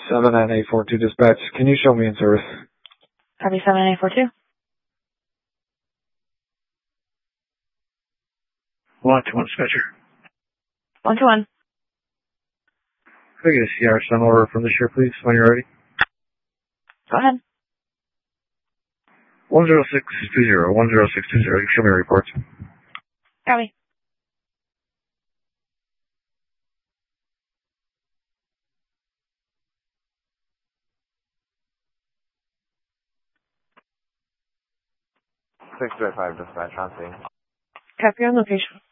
79842 dispatch. Can you show me in service? Copy 79842. 121 dispatcher. 121. Could I get a CR sum over from the sheriff, please, when you're ready? Go ahead. 10620, 10620. Show me your reports. Copy. Six by five dispatch on scene. Copy on location.